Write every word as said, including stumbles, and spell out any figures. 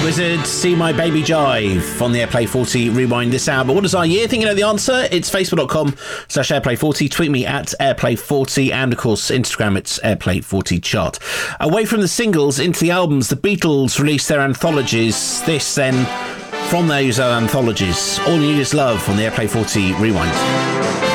Wizard, See My Baby Jive on the Airplay forty Rewind this hour. But what is our year? Think you know the answer? It's facebook.com slash airplay forty. Tweet me at airplay forty. And, of course, Instagram, it's airplay forty chart. Away from the singles into the albums, the Beatles released their anthologies. This, then, from those anthologies. All You Need Is Love on the Airplay forty Rewind.